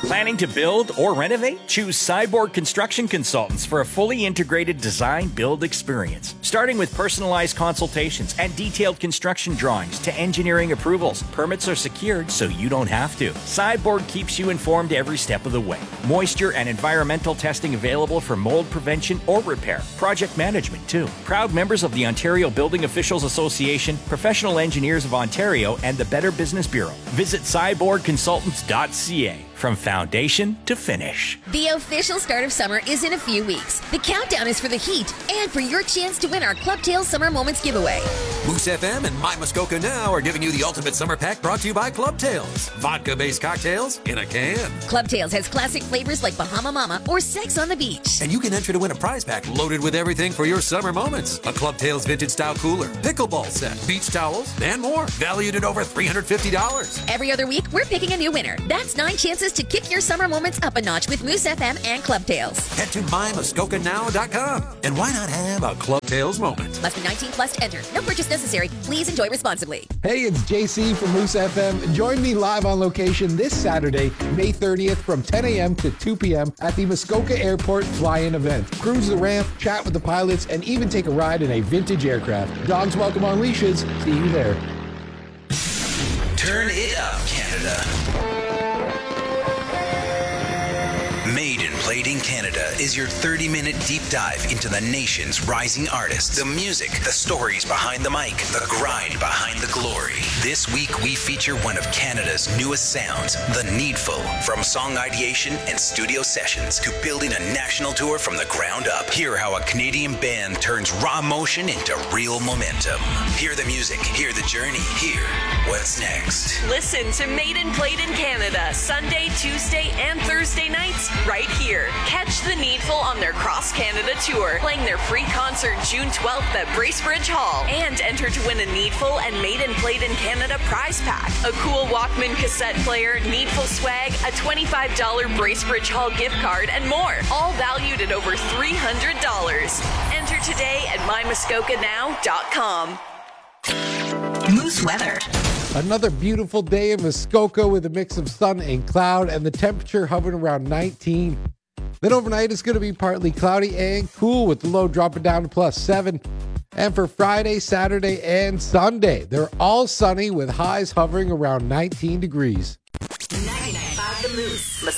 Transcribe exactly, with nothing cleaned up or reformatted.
Planning to build or renovate? Choose Cyborg Construction Consultants for a fully integrated design build experience. Starting with personalized consultations and detailed construction drawings to engineering approvals, permits are secured so you don't have to. Cyborg keeps you informed every step of the way. Moisture and environmental testing available for mold prevention or repair. Project management too. Proud members of the Ontario Building Officials Association, Professional Engineers of Ontario, and the Better Business Bureau. Visit cyborg consultants dot c a. From foundation to finish. The official start of summer is in a few weeks. The countdown is for the heat and for your chance to win our Club Tales Summer Moments giveaway. Moose F M and My Muskoka Now are giving you the ultimate summer pack brought to you by Club Tales. Vodka-based cocktails in a can. Club Tales has classic flavors like Bahama Mama or Sex on the Beach. And you can enter to win a prize pack loaded with everything for your summer moments. A Club Tales vintage style cooler, pickleball set, beach towels, and more. Valued at over three hundred fifty dollars. Every other week, we're picking a new winner. That's nine chances to kick your summer moments up a notch with Moose F M and Club Tales. Head to my muskoka now dot com. And why not have a Club Tales moment? Must be nineteen plus to enter. No purchase necessary. Please enjoy responsibly. Hey, it's J C from Moose F M. Join me live on location this Saturday, May thirtieth from ten a.m. to two p.m. at the Muskoka Airport Fly-In event. Cruise the ramp, chat with the pilots, and even take a ride in a vintage aircraft. Dogs welcome on leashes. See you there. Turn it up, Canada. Made and Played in Canada is your thirty-minute deep dive into the nation's rising artists, the music, the stories behind the mic, the grind behind the glory. This week, we feature one of Canada's newest sounds, The Needful. From song ideation and studio sessions to building a national tour from the ground up. Hear how a Canadian band turns raw emotion into real momentum. Hear the music, hear the journey, hear what's next. Listen to Made and Played in Canada, Sunday, Tuesday, and Thursday nights, right here. Catch The Needful on their Cross Canada tour, playing their free concert June twelfth at Bracebridge Hall, and enter to win a Needful and Made and Played in Canada prize pack, a cool Walkman cassette player, Needful swag, a twenty-five dollars Bracebridge Hall gift card, and more, all valued at over three hundred dollars. Enter today at my muskoka now dot com. Moose weather. Another beautiful day in Muskoka with a mix of sun and cloud, and the temperature hovering around nineteen. Then overnight it's going to be partly cloudy and cool with the low dropping down to plus seven. And for Friday, Saturday, and Sunday, they're all sunny with highs hovering around nineteen degrees.